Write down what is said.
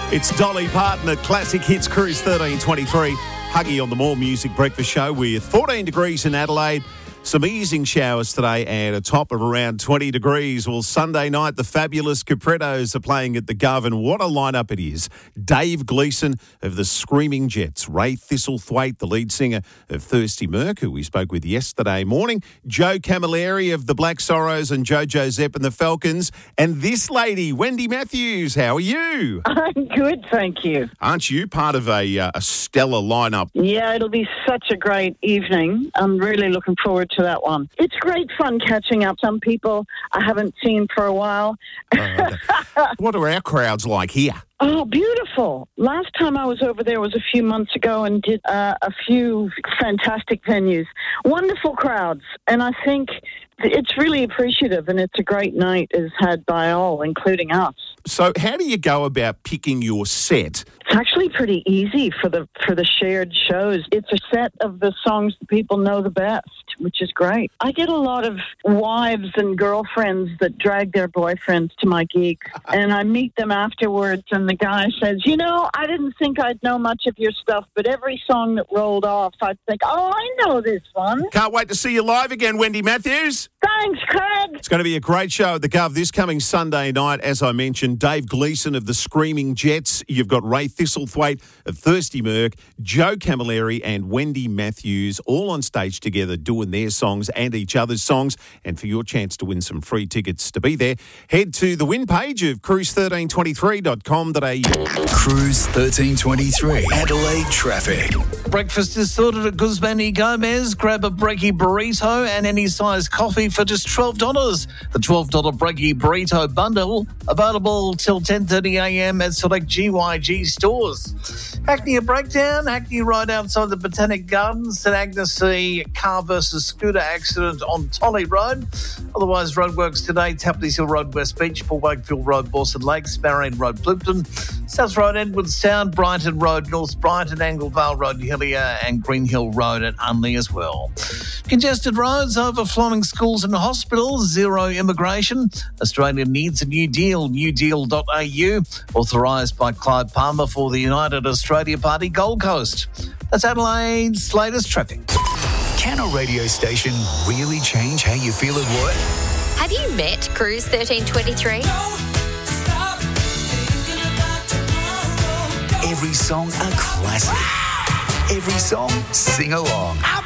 It's Dolly Parton at Classic Hits Cruise 1323. Huggy on the More Music Breakfast Show with 14 degrees in Adelaide. Some easing showers today and a top of around 20 degrees. Well, Sunday night, the fabulous Caprettos are playing at the Gov, and what a lineup it is. Dave Gleeson of the Screaming Jets, Ray Thistlethwaite, the lead singer of Thirsty Merc, who we spoke with yesterday morning, Joe Camilleri of the Black Sorrows, and Jojo Zepp and the Falcons, and this lady, Wendy Matthews. How are you? I'm good, thank you. Aren't you part of a stellar lineup? Yeah, it'll be such a great evening. I'm really looking forward to that one. It's great fun catching up. Some people I haven't seen for a while. What are our crowds like here? Oh, beautiful. Last time I was over there was a few months ago and did a few fantastic venues. Wonderful crowds. And I think it's really appreciative, and it's a great night is had by all, including us. So how do you go about picking your set? It's actually pretty easy for the shared shows. It's a set of the songs that people know the best, which is great. I get a lot of wives and girlfriends that drag their boyfriends to my gig, and I meet them afterwards, and the guy says, you know, I didn't think I'd know much of your stuff, but every song that rolled off, I'd think, oh, I know this one. Can't wait to see you live again, Wendy Matthews. Thanks, Craig. It's going to be a great show at the Gov this coming Sunday night. As I mentioned, Dave Gleeson of the Screaming Jets. You've got Ray Thistlethwaite of Thirsty Merc, Joe Camilleri and Wendy Matthews all on stage together doing their songs and each other's songs. And for your chance to win some free tickets to be there, head to the win page of cruise1323.com.au. Cruise 1323, Adelaide traffic. Breakfast is sorted at Guzman y Gomez. Grab a Brekkie burrito and any size coffee for just $12. The $12 Brekkie burrito bundle available till 10:30am at select GYG stores. Hackney a breakdown. Hackney right outside the Botanic Gardens. St Agnes C car versus scooter accident on Tolly Road. Otherwise, roadworks today. Tapley's Hill Road, West Beach. Paul Wakefield Road, Bawson Lakes. Barrain Road, Bloopton. South Road, Edwardstown. Brighton Road, North Brighton. Anglevale Road, Hillier. And Green Hill Road at Unley as well. Congested roads, overflowing schools and hospitals. Zero immigration. Australia needs a new deal. newdeal.au. Authorised by Clive Palmer for the United Australia Party Gold Coast. That's Adelaide's latest traffic. Can a radio station really change how you feel at work? Have you met Cruise 1323? Every song a classic. Every song sing along.